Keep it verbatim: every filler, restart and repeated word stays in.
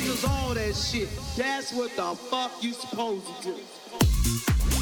all that shit. That's what the fuck you supposed to do.